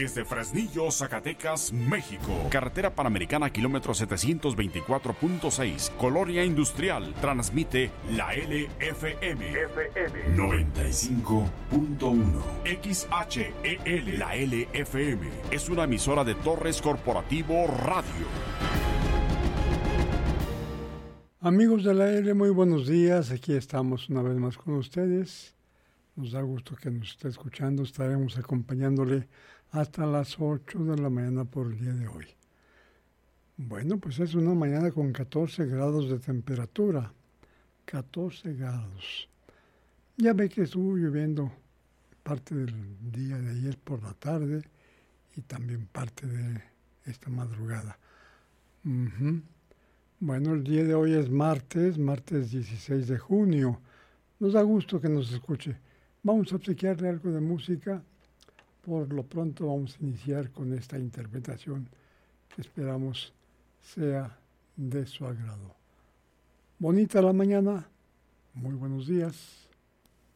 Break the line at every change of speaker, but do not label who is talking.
Desde Fresnillo, Zacatecas, México. Carretera Panamericana, kilómetro 724.6. Colonia Industrial. Transmite la LFM. 95.1. XHEL. La LFM. Es una emisora de Torres Corporativo Radio.
Amigos de la L, muy buenos días. Aquí estamos una vez más con ustedes. Nos da gusto que nos esté escuchando. Estaremos acompañándole hasta las 8 de la mañana por el día de hoy. Bueno, pues es una mañana con 14 grados de temperatura. 14 grados. Ya ve que estuvo lloviendo parte del día de ayer por la tarde y también parte de esta madrugada. Bueno, el día de hoy es martes 16 de junio. Nos da gusto que nos escuche. Vamos a obsequiarle algo de música. Por lo pronto vamos a iniciar con esta interpretación que esperamos sea de su agrado. Bonita la mañana. Muy buenos días.